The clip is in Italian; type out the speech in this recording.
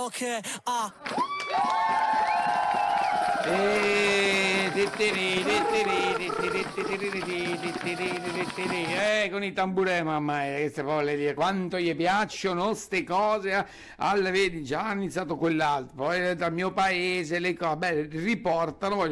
che ha. Con i tamburi, mamma mia, che se poi le dire quanto gli piacciono ste cose, vedi già ha iniziato quell'altro, poi dal mio paese le cose, beh, riportano, voglio